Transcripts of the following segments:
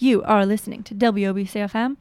You are listening to WOBC-FM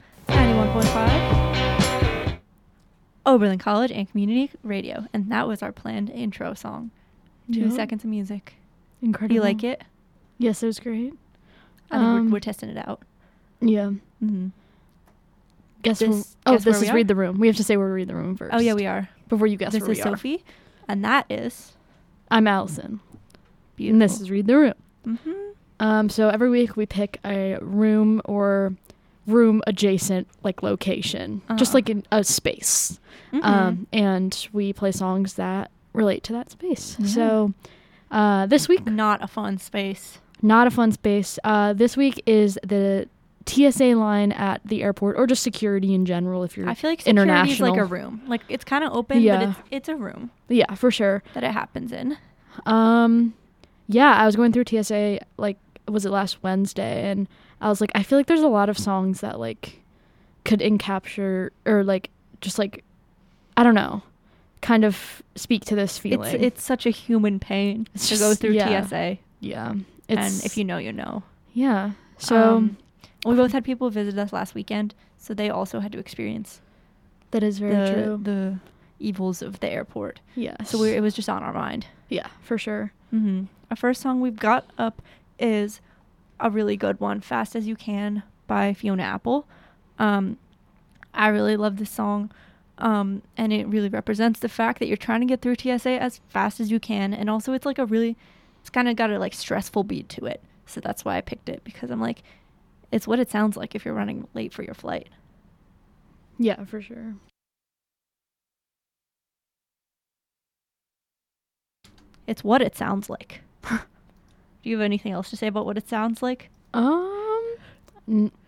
91.5, Oberlin College and Community Radio. And that was our planned intro song. 2 seconds of music. Incredible. You like it? Yes, it was great. I think we're testing it out. Yeah. Mm-hmm. This is Read the Room. We have to say we're Read the Room first. Oh, yeah, we are. Before you guess where we are. This is Sophie, and that is... I'm Allison. Beautiful. And this is Read the Room. Mm-hmm. So every week we pick a room or room adjacent location, just like in a space. Mm-hmm. And we play songs that relate to that space. Yeah. So this week, not a fun space. This week is the TSA line at the airport, or just security in general if you're I feel like security international. is like a room. Like, it's kind of open, but it's a room. Yeah, for sure. That it happens in. Yeah, I was going through TSA, was it last Wednesday, and I was like, I feel like there's a lot of songs that could encapture or I don't know, kind of speak to this feeling. It's such a human pain to go through TSA. Yeah. And if you know, you know. Yeah. So we both had people visit us last weekend, so they also had to experience that is very true. The evils of the airport. Yeah. So it was just on our mind. Yeah, for sure. Mm-hmm. Our first song we've got up is a really good one, Fast As You Can by Fiona Apple. I really love this song, and it really represents the fact that you're trying to get through TSA as fast as you can, and also it's it's kind of got a stressful beat to it, so that's why I picked it, because I'm like, it's what it sounds like if you're running late for your flight. Yeah, for sure. It's what it sounds like. Do you have anything else to say about what it sounds like?